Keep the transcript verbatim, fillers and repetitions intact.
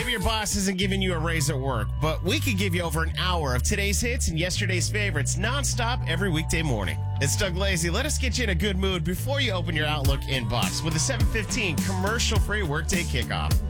Maybe your boss isn't giving you a raise at work, but we could give you over an hour of today's hits and yesterday's favorites nonstop every weekday morning. It's Doug Lazy. Let us get you in a good mood before you open your Outlook inbox with a seven fifteen commercial-free workday kickoff.